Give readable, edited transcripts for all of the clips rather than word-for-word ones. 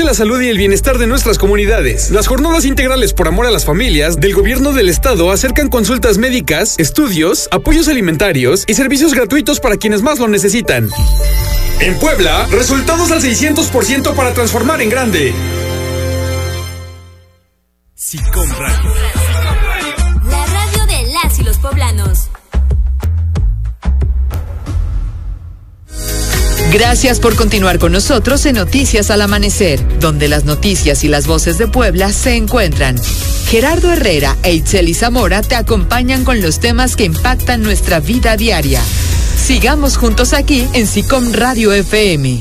la salud y el bienestar de nuestras comunidades. Las jornadas integrales por amor a las familias del Gobierno del Estado acercan consultas médicas, estudios, apoyos alimentarios y servicios gratuitos para quienes más lo necesitan. En Puebla, resultados al 600% para transformar en grande. SICOM Radio. La radio de las y los poblanos. Gracias por continuar con nosotros en Noticias al Amanecer, donde las noticias y las voces de Puebla se encuentran. Gerardo Herrera e Itzeli Zamora te acompañan con los temas que impactan nuestra vida diaria. Sigamos juntos aquí en SICOM Radio FM.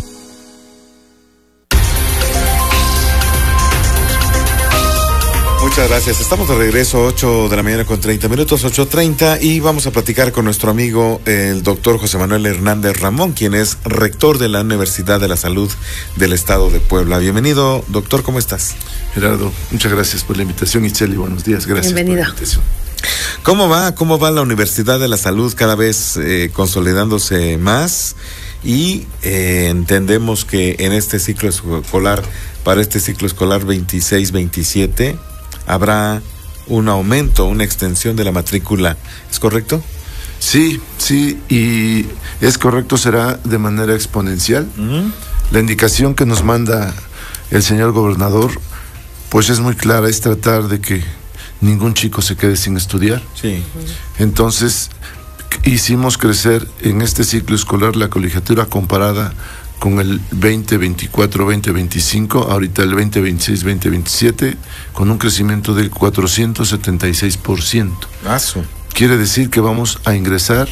Muchas gracias. Estamos de regreso, 8 de la mañana con 30 minutos, 8:30, y vamos a platicar con nuestro amigo, el doctor José Manuel Hernández Ramón, quien es rector de la Universidad de la Salud del Estado de Puebla. Bienvenido, doctor, ¿cómo estás? Gerardo, muchas gracias por la invitación. Itzeli, buenos días, gracias. Bienvenido. Por la invitación. ¿Cómo va la Universidad de la Salud cada vez consolidándose más? Y entendemos que en este ciclo escolar, para este ciclo escolar 26-27, habrá un aumento, una extensión de la matrícula, ¿es correcto? Sí, y es correcto, será de manera exponencial. La indicación que nos manda el señor gobernador, pues es muy clara, es tratar de que ningún chico se quede sin estudiar. Sí. Entonces, hicimos crecer en este ciclo escolar la colegiatura comparada con el 2024-2025, ahorita el 2026-2027, con un crecimiento del 476%. Quiere decir que vamos a ingresar,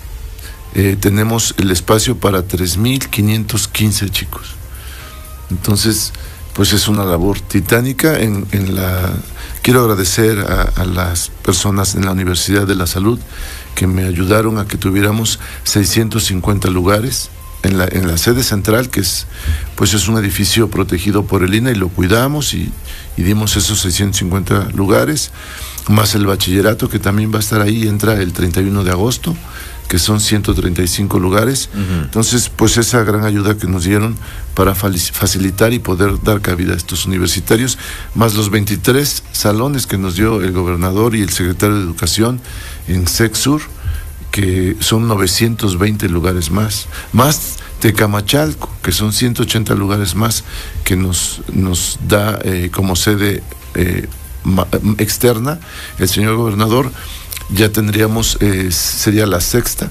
tenemos el espacio para 3,515 chicos. Entonces, pues es una labor titánica. Quiero agradecer a las personas en la Universidad de la Salud que me ayudaron a que tuviéramos 650 lugares en la sede central, que es un edificio protegido por el INA, y lo cuidamos y dimos esos 650 lugares, más el bachillerato que también va a estar ahí, entra el 31 de agosto, que son 135 lugares. Entonces, pues esa gran ayuda que nos dieron para facilitar y poder dar cabida a estos universitarios, más los 23 salones que nos dio el gobernador y el secretario de Educación en SECSUR, que son 920 lugares más Tecamachalco, que son 180 lugares más, que nos da como sede externa el señor gobernador. Ya tendríamos, sería la sexta,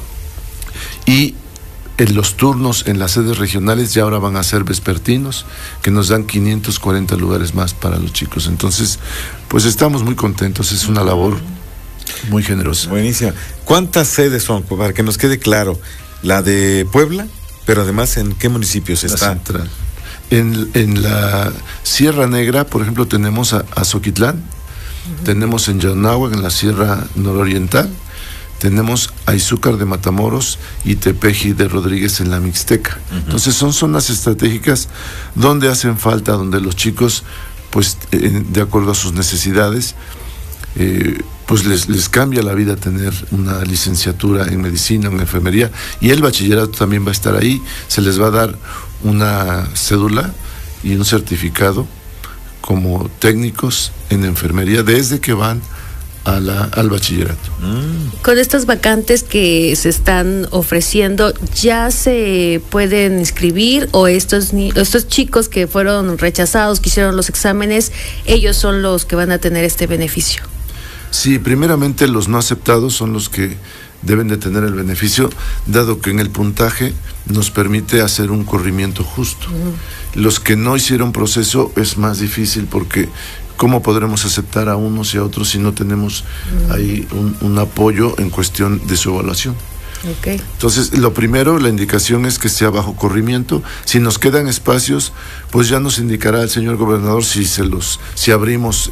y en los turnos en las sedes regionales ya ahora van a ser vespertinos, que nos dan 540 lugares más para los chicos. Entonces, pues estamos muy contentos, es una labor muy generosa. Buenísimo. ¿Cuántas sedes son? Para que nos quede claro, la de Puebla, pero además, ¿en qué municipios está? La central. En la Sierra Negra, por ejemplo, tenemos a Zoquitlán, tenemos en Yanahuac, en la Sierra Nororiental, tenemos a Izúcar de Matamoros y Tepeji de Rodríguez en la Mixteca. Entonces son zonas estratégicas donde hacen falta, donde los chicos, pues de acuerdo a sus necesidades, pues les cambia la vida tener una licenciatura en medicina, en enfermería, y el bachillerato también va a estar ahí. Se les va a dar una cédula y un certificado como técnicos en enfermería desde que van al bachillerato. Con estas vacantes que se están ofreciendo, ¿ya se pueden inscribir, o estos chicos que fueron rechazados, que hicieron los exámenes, ellos son los que van a tener este beneficio? Sí, primeramente los no aceptados son los que deben de tener el beneficio, dado que en el puntaje nos permite hacer un corrimiento justo. Los que no hicieron proceso es más difícil, porque ¿cómo podremos aceptar a unos y a otros si no tenemos ahí un apoyo en cuestión de su evaluación? Okay. Entonces, lo primero, la indicación es que sea bajo corrimiento. Si nos quedan espacios, pues ya nos indicará el señor gobernador si abrimos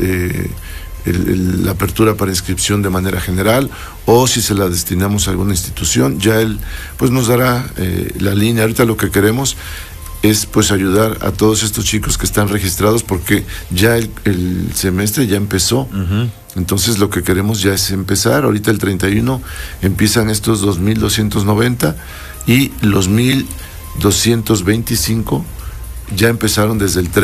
la apertura para inscripción de manera general, o si se la destinamos a alguna institución. Ya él pues nos dará la línea. Ahorita lo que queremos es pues ayudar a todos estos chicos que están registrados, porque ya el semestre ya empezó. Entonces lo que queremos ya es empezar. Ahorita el 31 empiezan estos 2,290, y los 1,225 ya empezaron desde el 3.